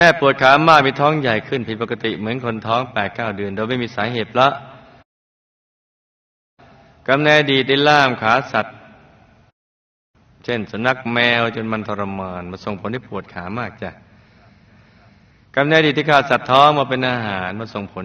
แม่ปวดขามากมีท้องใหญ่ขึ้นผิดปกติเหมือนคนท้อง 8-9 เดือนโดยไม่มีสาเหตุละกำเนิดอดีตได้ล่ามขาสัตว์เช่นสุนัขแมวจนมันทรมานมาส่งผลให้ปวดขามากจ้ะกำเนิดอดีตที่ฆ่าสัตว์ท้องมาเป็นอาหารมาส่งผล